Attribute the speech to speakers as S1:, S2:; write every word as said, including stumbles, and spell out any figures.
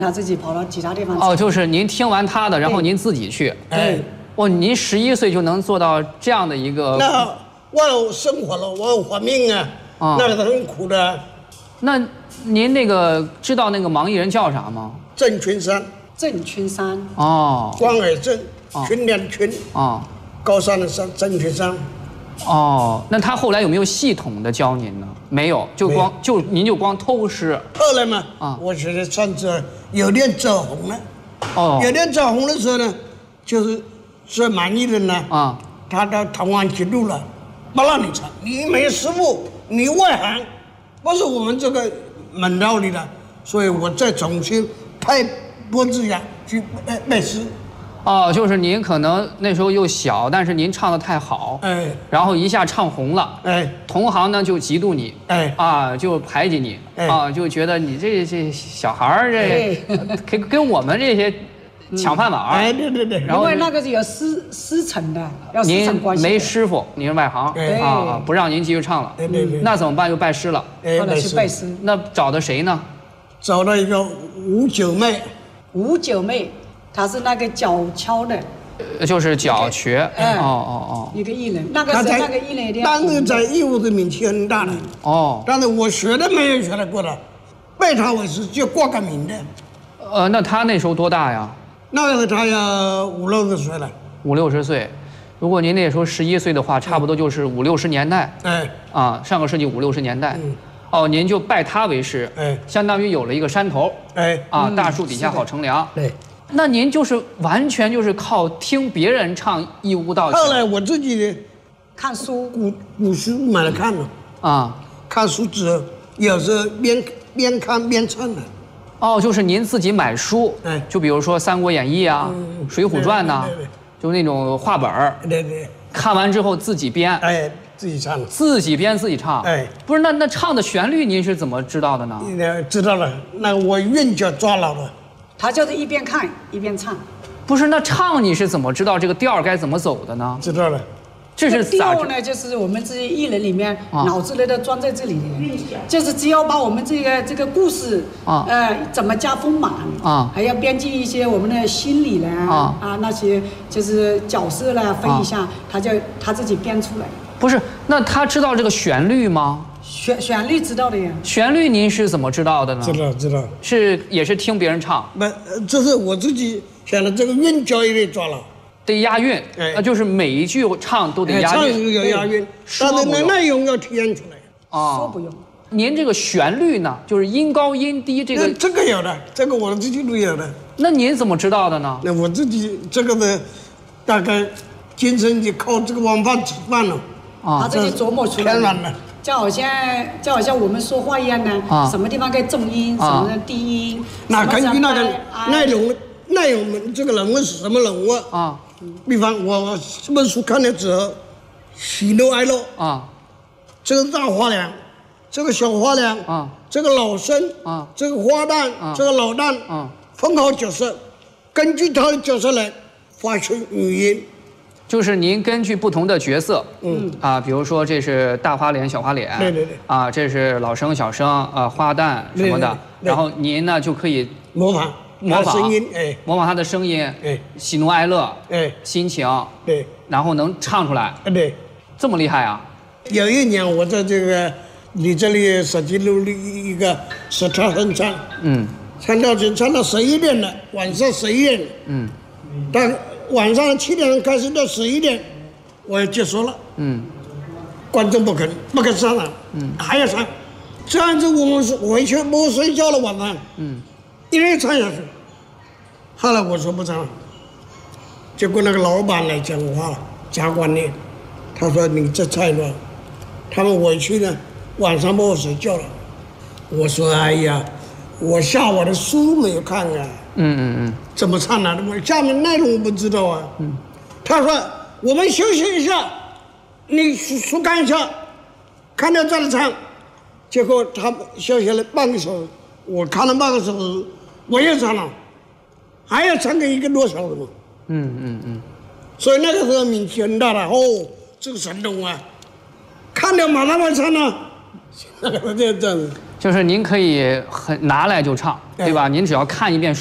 S1: 他自己跑到其他地方。
S2: 哦，就是您听完他的，然后您自己去。
S1: 对。
S2: 哦，您十一岁就能做到这样的一个。
S3: 那我有生活了，我有活命啊，啊那个很苦的。
S2: 那您那个知道那个盲艺人叫啥吗？
S3: 郑群山。
S1: 郑群山。
S2: 哦。
S3: 关尔郑，群连群。
S2: 哦。
S3: 高山的山，郑群山。
S2: 哦，那他后来有没有系统的教您呢？没有，就光就您就光偷师。
S3: 后来嘛，啊，我觉得唱这有点走红了。哦。有点走红的时候呢，就是说盲艺人呢，啊，他到台湾去录了，不让你唱，你没师傅，你外行，不是我们这个门道里的，所以我再重新派郭志阳去拜拜师。
S2: 哦，就是您可能那时候又小，但是您唱得太好，哎，然后一下唱红了，哎，同行呢就嫉妒你，哎，啊，就排挤你，哎，啊，就觉得你这这小孩儿这跟跟我们这些抢饭碗，
S3: 哎，对对对，
S1: 然后因为那个是有师师承的，要师承关系。
S2: 您没师傅，您是外行，啊，不让您继续唱了，
S3: 对对对，
S2: 那怎么办？又拜师了，
S1: 后来去拜师，
S2: 那找的谁呢？
S3: 找到一个吴九妹，
S1: 吴九妹。他是那个脚敲的，
S2: 就是脚瘸，哦哦哦，
S1: 一个艺人，那个是那个艺人一定要。
S3: 当时在义乌的名气很大的，哦，但是我学的没有学得过的，拜他为师就挂个名的。
S2: 呃，那他那时候多大呀？
S3: 那个时候他要五六十岁了。
S2: 五六十岁，如果您那时候十一岁的话，差不多就是五六十年代。哎，啊，上个世纪五六十年代。嗯。哦，您就拜他为师，哎，相当于有了一个山头，哎，啊，大树底下好乘凉。
S3: 对。
S2: 那您就是完全就是靠听别人唱义乌道。
S3: 后来我自己
S1: 看书，
S3: 古古书买来看了啊，看书之后有时候边边看边唱的。
S2: 哦，就是您自己买书，哎，就比如说《三国演义》啊，嗯《水浒传》呐，就那种话本儿。
S3: 对对。
S2: 看完之后自己编，
S3: 哎，自己唱。
S2: 自己编自己唱，
S3: 哎，
S2: 不是那那唱的旋律您是怎么知道的呢？
S3: 知道了，那我韵脚抓牢了。
S1: 他就是一边看一边唱，
S2: 不是那唱你是怎么知道这个调该怎么走的呢？
S3: 知道了，
S2: 这是
S1: 调呢，就是我们这些艺人里面脑子里的装在这里的，就是只要把我们这个这个故事啊，呃，怎么加丰满啊，还要编辑一些我们的心理啦啊啊那些就是角色啦分一下，他就他自己编出来。
S2: 不是，那他知道这个旋律吗？
S1: 旋旋律知道的呀，
S2: 旋律您是怎么知道的呢？
S3: 知道知道，
S2: 是也是听别人唱。
S3: 不，这是我自己想的，这个韵脚也得抓了，
S2: 得押韵。哎，那就是每一句唱都得押韵。
S3: 唱要押韵，但是那内容要体现出来。
S1: 啊，说不用。
S2: 您这个旋律呢，就是音高音低这个。
S3: 这个有的，这个我自己都有的。
S2: 那您怎么知道的呢？
S3: 那我自己这个呢，大概今生就靠这个晚饭吃饭了。
S1: 啊，他自己琢磨出来的。就好像就好像我们说话一样呢，啊、什么地方该重音，啊、什么低音。
S3: 那根据那个内容，内容这个人物是什么人物啊？比方我这本书看了之后，喜怒哀乐啊，这个大花娘，这个小花娘啊，这个老生啊，这个花旦，啊、这个老旦啊，分好角色，根据他的角色来发出语音。
S2: 就是您根据不同的角色，嗯啊，比如说这是大花脸、小花脸，
S3: 对对对，
S2: 啊，这是老生、小生，啊，花旦什么的，然后您呢就可以
S3: 模仿
S2: 模仿
S3: 声音，哎，
S2: 模仿他的声音，哎，喜怒哀乐，
S3: 哎，
S2: 心情，
S3: 对，
S2: 然后能唱出来，
S3: 对，
S2: 这么厉害啊！
S3: 有一年我在这个你这里手机录了一个十条哼唱，嗯，唱到就唱到十一点了，晚上十一点，嗯，但。晚上七点开始到十一点，我要结束了。嗯，观众不肯不肯上了。嗯，还要唱，这样子我们回去不睡觉了晚上。嗯，一直唱下去。后来我说不唱了，结果那个老板来讲话了，加观念，他说你这太乱，他们回去呢晚上不睡觉了。我说哎呀，我下午的书没有看啊。嗯嗯嗯，怎么唱呢？我下面内容我不知道啊。嗯，他说我们休息一下，你书看一下，看到再来唱。结果他休息了半个小时，我看了半个小时，我又唱了，还要唱个一个多小时嘛。嗯嗯嗯，所以那个时候名气很大了。哦，这个神童啊，看了马上要唱了，这样子。
S2: 就是您可以很拿来就唱，对吧？您只要看一遍。